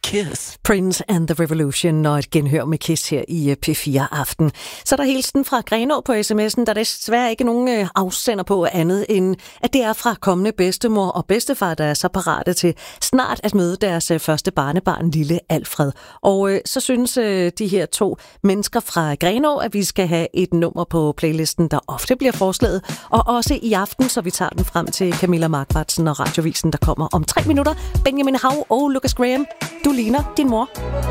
Kiss. Prince and the Revolution og et genhør med Kiss her i P4 Aften. Så er der hilsen fra Grenaa på sms'en, der er desværre ikke nogen afsender på andet end, at det er fra kommende bedstemor og bedstefar, der er så parate til snart at møde deres første barnebarn, lille Alfred. Og så synes de her to mennesker fra Grenaa, at vi skal have et nummer på playlisten, der ofte bliver foreslået, og også i aften, så vi tager den frem til Camilla Markvartsen og Radiovisen, der kommer om 3 minutter. Benjamin Hav og Lucas Graham, du ligner din mor.